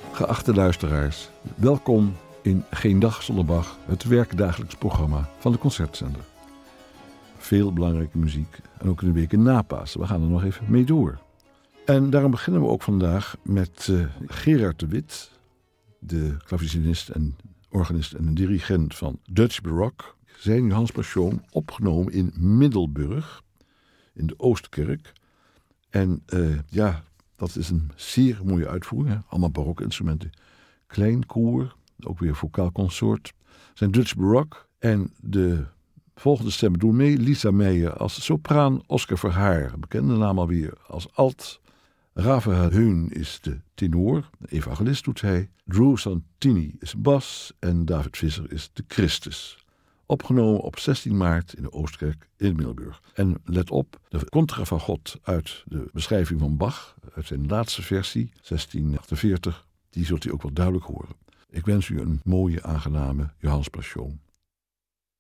Geachte luisteraars, welkom in Geen Dag Zonder Bach, het werkdagelijks programma van de Concertzender. Veel belangrijke muziek en ook in de weken na Pasen. We gaan er nog even mee door. En daarom beginnen we ook vandaag met Gerard de Wit, de klavecinist en organist en dirigent van Dutch Baroque. Zijn Johannes Passion opgenomen in Middelburg, in de Oostkerk. En dat is een zeer mooie uitvoering. Hè? Allemaal barokke instrumenten. Klein koor, ook weer vocaal consort. Zijn Dutch Baroque. En de volgende stemmen doen mee. Lisa Meijer als sopraan. Oscar Verhaar, bekende naam alweer, als alt. Rafael Heun is de tenor. De evangelist doet hij. Drew Santini is bas. En David Visser is de Christus. Opgenomen op 16 maart in de Oostkerk in Middelburg. En let op, de contrafagot uit de beschrijving van Bach, uit zijn laatste versie, 1648, die zult u ook wel duidelijk horen. Ik wens u een mooie, aangename Johannes Passion.